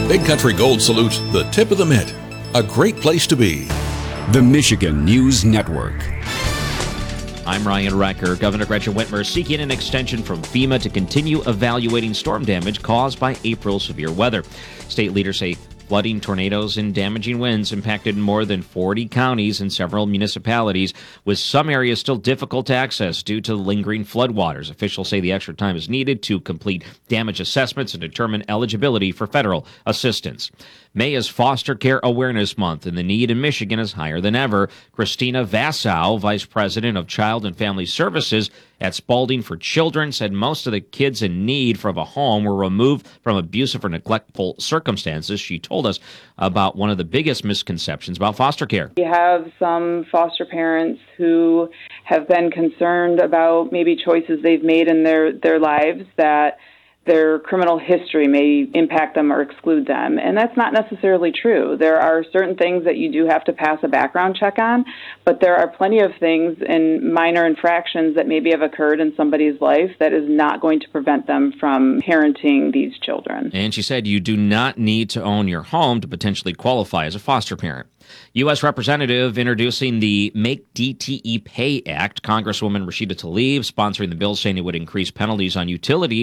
Big Country Gold salutes the tip of the mitt. A great place to be. The Michigan News Network. I'm Ryan Recker. Governor Gretchen Whitmer seeking an extension from FEMA to continue evaluating storm damage caused by April's severe weather. State leaders say flooding, tornadoes, and damaging winds impacted more than 40 counties and several municipalities, with some areas still difficult to access due to lingering floodwaters. Officials say the extra time is needed to complete damage assessments and determine eligibility for federal assistance. May is Foster Care Awareness Month, and the need in Michigan is higher than ever. Christina Vassow, Vice President of Child and Family Services at Spalding for Children, said most of the kids in need of a home were removed from abusive or neglectful circumstances. She told us about one of the biggest misconceptions about foster care. We have some foster parents who have been concerned about maybe choices they've made in their lives, that their criminal history may impact them or exclude them. And that's not necessarily true. There are certain things that you do have to pass a background check on, but there are plenty of things and minor infractions that maybe have occurred in somebody's life that is not going to prevent them from parenting these children. And she said you do not need to own your home to potentially qualify as a foster parent. U.S. Representative introducing the Make DTE Pay Act. Congresswoman Rashida Tlaib sponsoring the bill, saying it would increase penalties on utilities